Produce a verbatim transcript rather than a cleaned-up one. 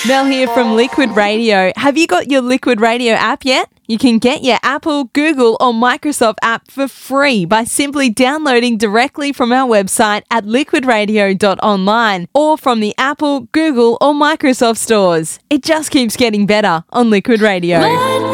Mel here from Liquid Radio. Have you got your Liquid Radio app yet? You can get your Apple, Google or Microsoft app for free by simply downloading directly from our website at liquid radio dot online or from the Apple, Google or Microsoft stores. It just keeps getting better on Liquid Radio.